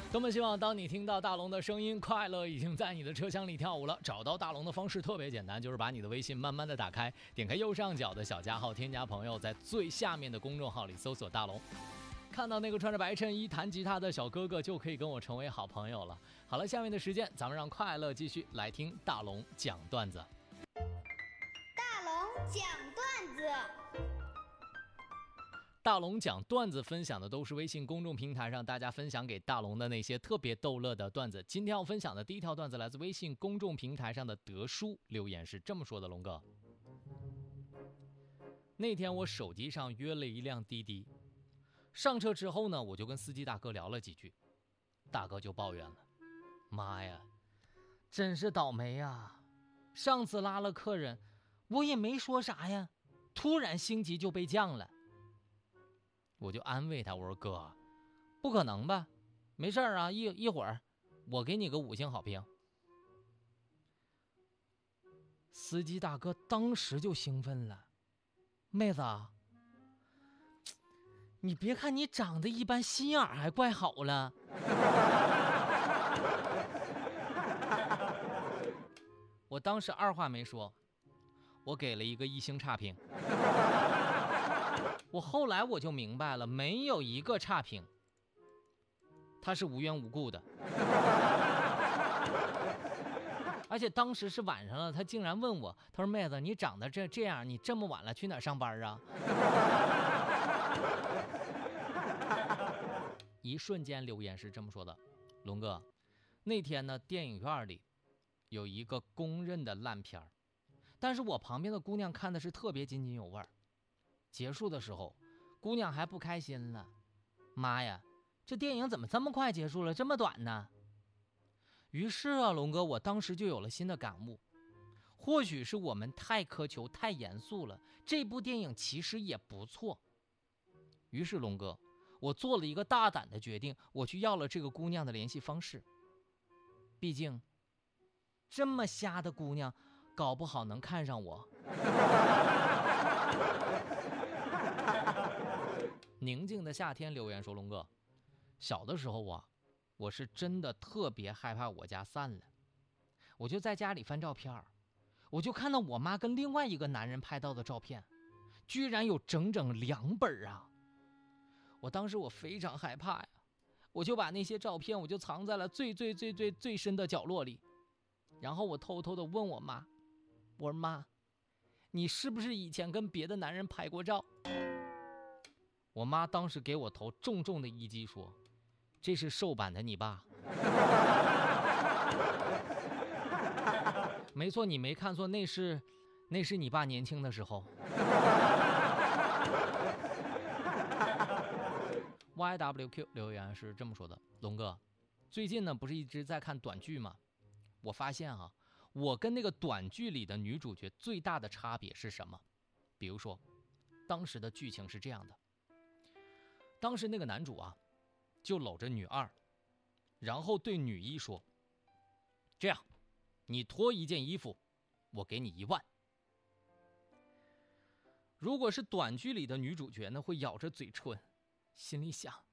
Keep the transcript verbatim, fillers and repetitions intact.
多么希望当你听到大龙的声音，快乐已经在你的车厢里跳舞了。找到大龙的方式特别简单，就是把你的微信慢慢的打开，点开右上角的小加号，添加朋友，在最下面的公众号里搜索大龙，看到那个穿着白衬衣弹吉他的小哥哥，就可以跟我成为好朋友了。好了，下面的时间咱们让快乐继续来听大龙讲段子。 大龙讲段子。 大龙讲段子分享的都是微信公众平台上大家分享给大龙的那些特别逗乐的段子。今天要分享的第一条段子来自微信公众平台上的德叔，留言是这么说的：龙哥，那天我手机上约了一辆滴滴，上车之后呢，我就跟司机大哥聊了几句，大哥就抱怨了：妈呀，真是倒霉呀！上次拉了客人，我也没说啥呀，突然星级就被降了。我就安慰他，我说哥，不可能吧，没事啊，一一会儿我给你个五星好评。司机大哥当时就兴奋了，妹子，你别看你长得一般，心眼还怪好了。我当时二话没说，我给了一个一星差评。我后来我就明白了，没有一个差评，他是无缘无故的。而且当时是晚上了，他竟然问我，他说妹子，你长得这这样，你这么晚了去哪儿上班啊？一瞬间留言是这么说的：龙哥，那天呢，电影院里有一个公认的烂片儿，但是我旁边的姑娘看的是特别津津有味儿。结束的时候，姑娘还不开心了，妈呀，这电影怎么这么快结束了，这么短呢？于是啊，龙哥，我当时就有了新的感悟，或许是我们太苛求太严肃了，这部电影其实也不错。于是龙哥，我做了一个大胆的决定，我去要了这个姑娘的联系方式。毕竟这么瞎的姑娘搞不好能看上我。宁静的夏天留言说，龙哥，小的时候啊，我是真的特别害怕我家散了，我就在家里翻照片，我就看到我妈跟另外一个男人拍到的照片，居然有整整两本啊！我当时我非常害怕呀，我就把那些照片我就藏在了最最最最最深的角落里，然后我偷偷的问我妈，我说妈，你是不是以前跟别的男人拍过照？我妈当时给我头重重的一击，说，这是瘦版的你爸。没错，你没看错，那是那是你爸年轻的时候。Y W Q 留言是这么说的：龙哥，最近呢不是一直在看短剧吗？我发现啊，我跟那个短剧里的女主角最大的差别是什么？比如说，当时的剧情是这样的，当时那个男主啊，就搂着女二，然后对女一说，这样，你脱一件衣服，我给你一万。如果是短剧里的女主角呢，会咬着嘴唇，心里想，